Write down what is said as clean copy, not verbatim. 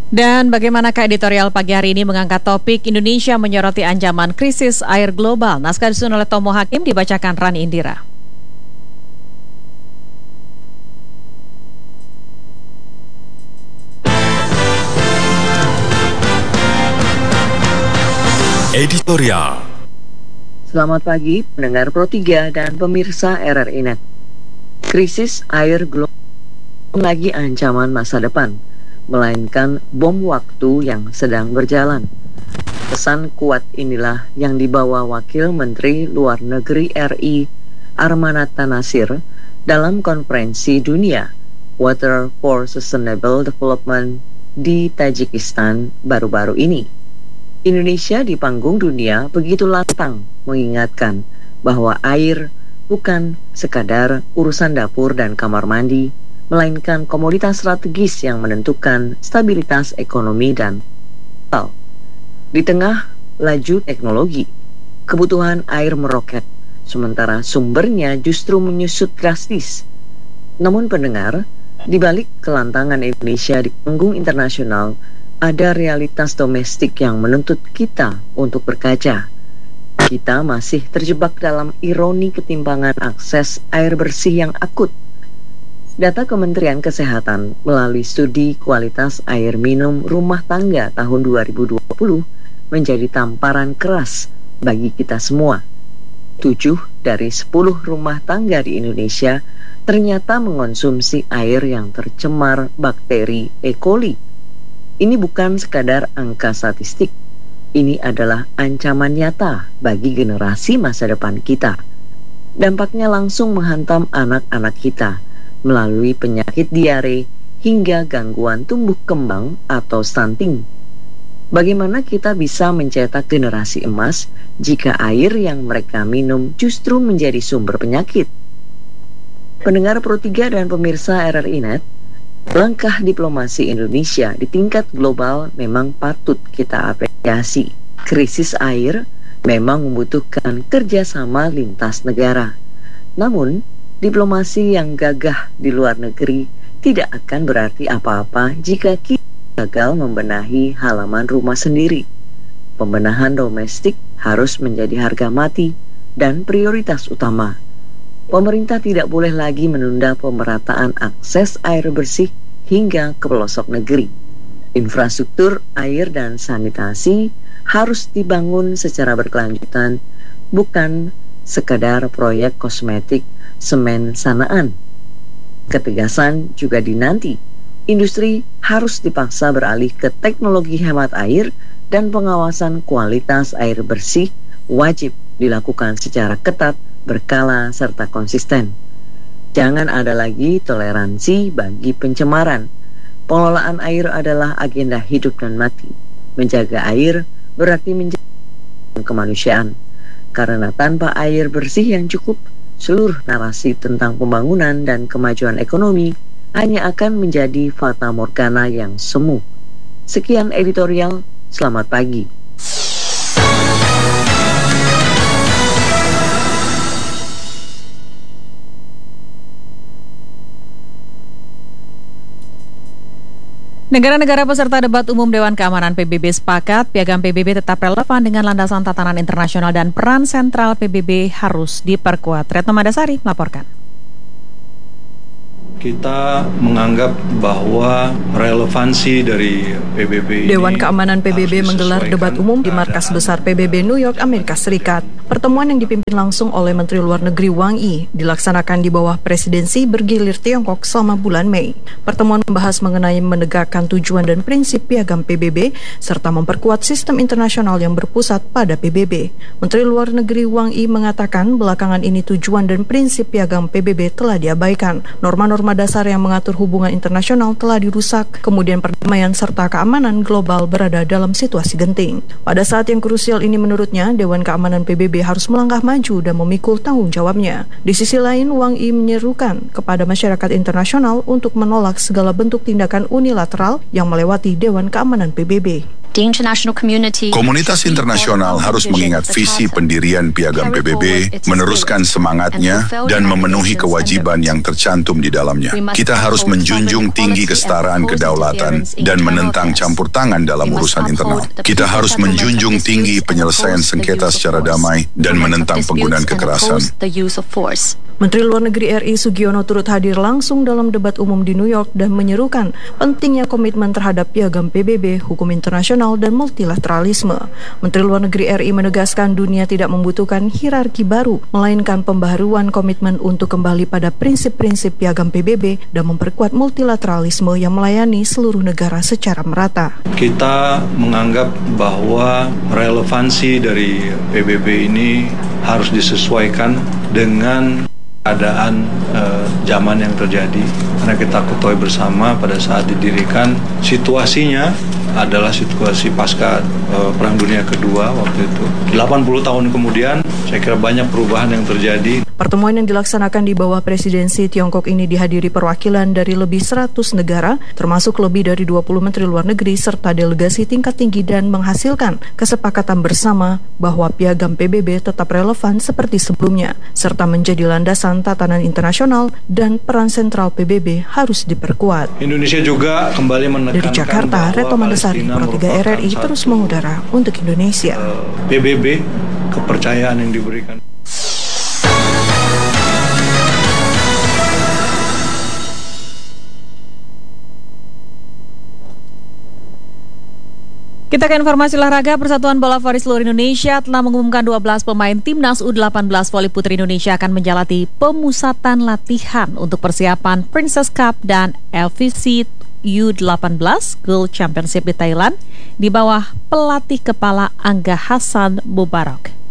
Dan bagaimanakah editorial pagi hari ini mengangkat topik Indonesia menyoroti ancaman krisis air global. Naskah disusun oleh Tomo Hakim, dibacakan Rani Indira. Editorial. Selamat pagi pendengar Pro 3 dan pemirsa RRI Net. Krisis air global lagi ancaman masa depan, melainkan bom waktu yang sedang berjalan. Pesan kuat inilah yang dibawa Wakil Menteri Luar Negeri RI Armanata Nasir dalam konferensi dunia Water for Sustainable Development di Tajikistan baru-baru ini. Indonesia di panggung dunia begitu lantang mengingatkan bahwa air bukan sekadar urusan dapur dan kamar mandi, melainkan komoditas strategis yang menentukan stabilitas ekonomi dan global. Di tengah laju teknologi, kebutuhan air meroket, sementara sumbernya justru menyusut drastis. Namun pendengar, di balik kelantangan Indonesia di panggung internasional, ada realitas domestik yang menuntut kita untuk berkaca. Kita masih terjebak dalam ironi ketimpangan akses air bersih yang akut. Data Kementerian Kesehatan melalui studi kualitas air minum rumah tangga tahun 2020 menjadi tamparan keras bagi kita semua. 7 dari 10 rumah tangga di Indonesia ternyata mengonsumsi air yang tercemar bakteri E. coli. Ini bukan sekadar angka statistik. Ini adalah ancaman nyata bagi generasi masa depan kita. Dampaknya langsung menghantam anak-anak kita melalui penyakit diare hingga gangguan tumbuh kembang atau stunting. Bagaimana kita bisa mencetak generasi emas jika air yang mereka minum justru menjadi sumber penyakit? Pendengar Pro 3 dan pemirsa RRI Net, langkah diplomasi Indonesia di tingkat global memang patut kita apresiasi. Krisis air memang membutuhkan kerjasama lintas negara. Namun, diplomasi yang gagah di luar negeri tidak akan berarti apa-apa jika kita gagal membenahi halaman rumah sendiri. Pembenahan domestik harus menjadi harga mati dan prioritas utama. Pemerintah tidak boleh lagi menunda pemerataan akses air bersih hingga ke pelosok negeri. Infrastruktur air dan sanitasi harus dibangun secara berkelanjutan, bukan sekadar proyek kosmetik semen sanaan. Ketegasan juga dinanti. Industri harus dipaksa beralih ke teknologi hemat air dan pengawasan kualitas air bersih wajib dilakukan secara ketat, berkala, serta konsisten. Jangan ada lagi toleransi bagi pencemaran. Pengelolaan air adalah agenda hidup dan mati. Menjaga air berarti menjaga kemanusiaan. Karena tanpa air bersih yang cukup, seluruh narasi tentang pembangunan dan kemajuan ekonomi hanya akan menjadi fata morgana yang semu. Sekian editorial, selamat pagi. Negara-negara peserta debat umum Dewan Keamanan PBB sepakat piagam PBB tetap relevan dengan landasan tatanan internasional dan peran sentral PBB harus diperkuat. Retno Madasari melaporkan. Kita menganggap bahwa relevansi dari PBB Dewan Keamanan PBB menggelar debat umum di markas besar PBB New York, Amerika Serikat. Pertemuan yang dipimpin langsung oleh Menteri Luar Negeri Wang Yi dilaksanakan di bawah presidensi bergilir Tiongkok selama bulan Mei. Pertemuan membahas mengenai menegakkan tujuan dan prinsip piagam PBB serta memperkuat sistem internasional yang berpusat pada PBB. Menteri Luar Negeri Wang Yi mengatakan belakangan ini tujuan dan prinsip piagam PBB telah diabaikan. Norma-norma dasar yang mengatur hubungan internasional telah dirusak, kemudian perdamaian serta keamanan global berada dalam situasi genting. Pada saat yang krusial ini menurutnya, Dewan Keamanan PBB harus melangkah maju dan memikul tanggung jawabnya. Di sisi lain, Wang Yi menyerukan kepada masyarakat internasional untuk menolak segala bentuk tindakan unilateral yang melewati Dewan Keamanan PBB. Komunitas internasional harus mengingat visi pendirian Piagam PBB, meneruskan semangatnya, dan memenuhi kewajiban yang tercantum di dalamnya. Kita harus menjunjung tinggi kesetaraan kedaulatan dan menentang campur tangan dalam urusan internal. Kita harus menjunjung tinggi penyelesaian sengketa secara damai dan menentang penggunaan kekerasan. Menteri Luar Negeri RI Sugiono turut hadir langsung dalam debat umum di New York dan menyerukan pentingnya komitmen terhadap Piagam PBB, hukum internasional, dan multilateralisme. Menteri Luar Negeri RI menegaskan dunia tidak membutuhkan hierarki baru, melainkan pembaharuan komitmen untuk kembali pada prinsip-prinsip Piagam PBB dan memperkuat multilateralisme yang melayani seluruh negara secara merata. Kita menganggap bahwa relevansi dari PBB ini harus disesuaikan dengan keadaan zaman yang terjadi, karena kita ketahui bersama pada saat didirikan situasinya adalah situasi pasca Perang Dunia Kedua waktu itu. 80 tahun kemudian saya kira banyak perubahan yang terjadi. Pertemuan yang dilaksanakan di bawah presidensi Tiongkok ini dihadiri perwakilan dari lebih 100 negara, termasuk lebih dari 20 menteri luar negeri serta delegasi tingkat tinggi, dan menghasilkan kesepakatan bersama bahwa Piagam PBB tetap relevan seperti sebelumnya, serta menjadi landasan tatanan internasional dan peran sentral PBB harus diperkuat. Indonesia juga kembali menekankan dari Jakarta, Retno Mandasari, Pro 3 RRI terus mengudara untuk Indonesia. PBB, kepercayaan yang diberikan. Kita ke informasi olahraga. Persatuan Bola Voli seluruh Indonesia telah mengumumkan 12 pemain timnas U18 voli putri Indonesia akan menjalani pemusatan latihan untuk persiapan Princess Cup dan LVC U18 Girl Championship di Thailand di bawah pelatih kepala Angga Hassan Mubarak.